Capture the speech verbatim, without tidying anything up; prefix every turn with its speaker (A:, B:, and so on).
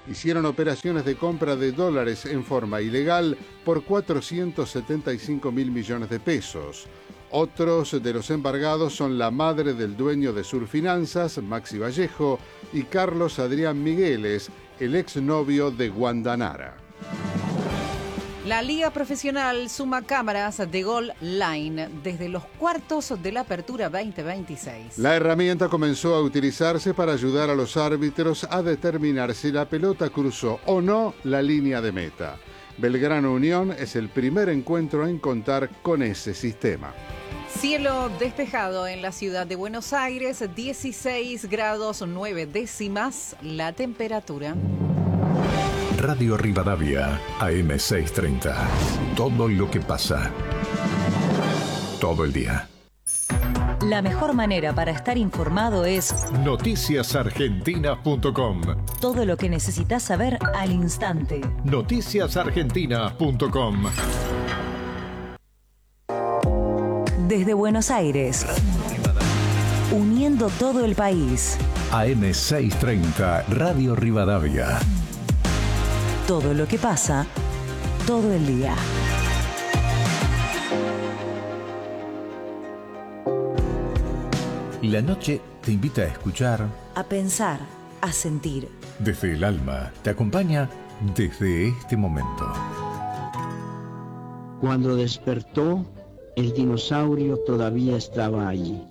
A: hicieron operaciones de compra de dólares en forma ilegal por cuatrocientos setenta y cinco mil millones de pesos. Otros de los embargados son la madre del dueño de Surfinanzas, Maxi Vallejo, y Carlos Adrián Migueles, el exnovio de Guandanara.
B: La Liga Profesional suma cámaras de Goal Line desde los cuartos de la Apertura veinte veintiséis.
A: La herramienta comenzó a utilizarse para ayudar a los árbitros a determinar si la pelota cruzó o no la línea de meta. Belgrano Unión es el primer encuentro en contar con ese sistema.
B: Cielo despejado en la ciudad de Buenos Aires, dieciséis grados nueve décimas la temperatura.
C: Radio Rivadavia, A M seiscientos treinta. Todo lo que pasa. Todo el día.
D: La mejor manera para estar informado es
C: noticias argentinas punto com.
D: Todo lo que necesitas saber al instante.
C: noticias argentinas punto com.
D: Desde Buenos Aires, uniendo todo el país.
C: A M seiscientos treinta, Radio Rivadavia.
D: Todo lo que pasa, todo el día.
C: La noche te invita a escuchar,
D: A pensar, a sentir.
C: desde el alma, te acompaña desde este momento.
E: Cuando despertó, el dinosaurio todavía estaba allí.